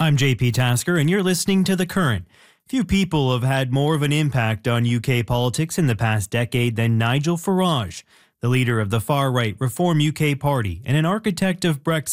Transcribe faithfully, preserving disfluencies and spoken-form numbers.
I'm J P Tasker, and you're listening to The Current. Few people have had more of an impact on U K politics in the past decade than Nigel Farage, the leader of the far-right Reform U K party and an architect of Brexit.